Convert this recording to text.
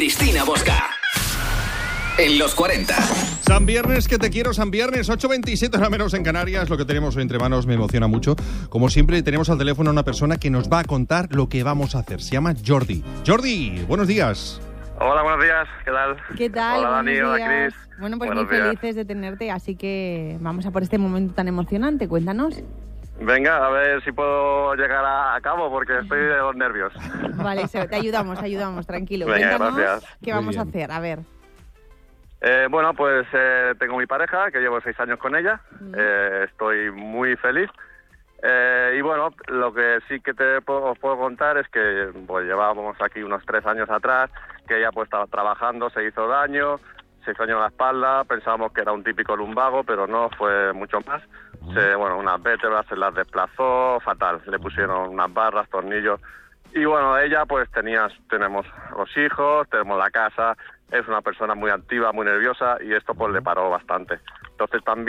Cristina Bosca. En los 40. San Viernes, que te quiero, San Viernes, 8:27 hora menos en Canarias. Lo que tenemos hoy entre manos me emociona mucho. Como siempre, tenemos al teléfono a una persona que nos va a contar lo que vamos a hacer. Se llama Jordi. Jordi, buenos días. Hola, buenos días. ¿Qué tal? ¿Qué tal? Hola, Dani. Buenos Hola, días. Cris. Bueno, pues Buenos muy días. felices de tenerte, así que vamos a por este momento tan emocionante. Cuéntanos. Venga, a ver si puedo llegar a cabo porque estoy de los nervios. Vale, te ayudamos, tranquilo. Venga, Cuéntanos gracias. qué Muy vamos a bien. hacer, a ver. Bueno, pues tengo mi pareja, que llevo 6 años con ella. Estoy muy feliz. Y bueno, lo que sí que os puedo contar es que pues llevábamos aquí unos 3 años atrás, que ella pues estaba trabajando, se hizo daño en la espalda, pensábamos que era un típico lumbago, pero no, fue mucho más. Unas vértebras se las desplazó, fatal, le pusieron unas barras, tornillos. Y bueno, ella pues tenemos los hijos, tenemos la casa, es una persona muy activa, muy nerviosa, y esto pues le paró bastante. Entonces también